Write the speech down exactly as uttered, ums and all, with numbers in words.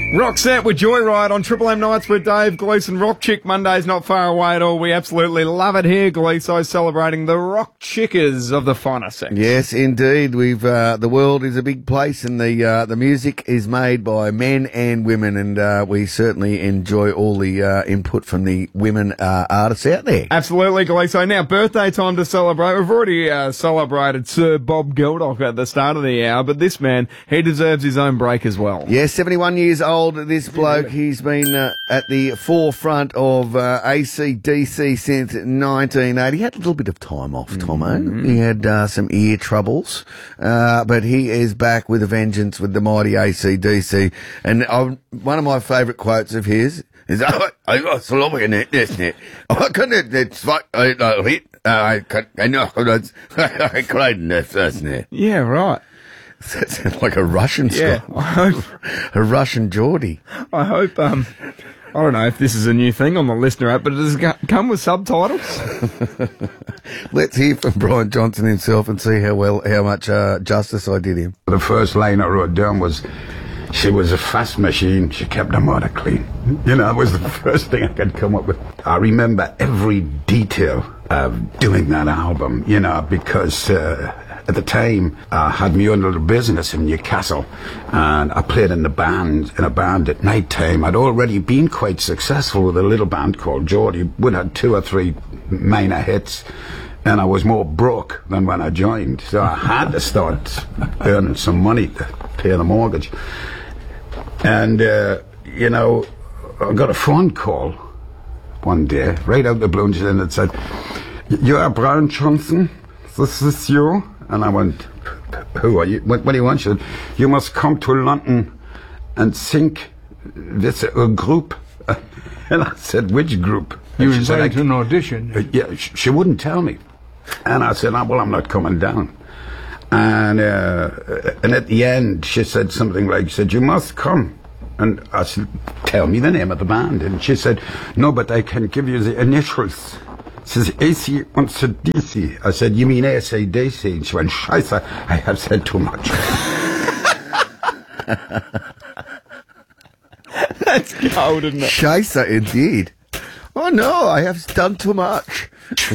Roxette with Joyride on Triple M Nights with Dave Gleeson. Rock Chick Monday's not far away at all. We absolutely love it here, Gleeso, celebrating the rock chickers of the finer sex. Yes, indeed. We've uh, the world is a big place, and the uh, the music is made by men and women, and uh, we certainly enjoy all the uh, input from the women uh, artists out there. Absolutely, Gleeso. Now, birthday time to celebrate. We've already uh, celebrated Sir Bob Geldof at the start of the hour, but this man, he deserves his own break as well. Yeah, seventy-one years old. This bloke, he's been uh, at the forefront of uh, A C D C since nineteen eighty. He had a little bit of time off, Tomo. Mm-hmm. He had uh, some ear troubles, uh, but he is back with a vengeance with the mighty A C D C. And uh, one of my favourite quotes of his is, "I I got sloppy in it, isn't it? I couldn't, it's like, I I I know, I cried in it, isn't it?" Yeah, right. That sounds like a Russian yeah, song. I hope, a Russian Geordie. I hope, um, I don't know if this is a new thing on the listener app, but does it come with subtitles? Let's hear from Brian Johnson himself and see how well, how much uh, justice I did him. The first line I wrote down was, "She was a fast machine, she kept her motor clean." You know, that was the first thing I could come up with. I remember every detail of doing that album, you know, because uh, at the time I had my own little business in Newcastle, and I played in the band, in a band at night time. I'd already been quite successful with a little band called Geordie. We'd had two or three minor hits, and I was more broke than when I joined, so I had to start earning some money to pay the mortgage. And, uh, you know, I got a phone call one day, right out the blue, and it said, "You are Brian Johnson? This is you?" And I went, "Who are you? What, what do you want?" She said, "You must come to London and sing with a group." And I said, "Which group?" You were invited to an audition. Uh, yeah, sh- she wouldn't tell me. And I said, "Oh, well, I'm not coming down." And uh, and at the end, she said something like, she said, "You must come." And I said, "Tell me the name of the band." And she said, "No, but I can give you the initials." She says, "A C and D C. I said, "You mean A C D C? And she went, "Scheiße, I have said too much." That's cold, isn't it? Scheisse, indeed. Oh no, I have done too much.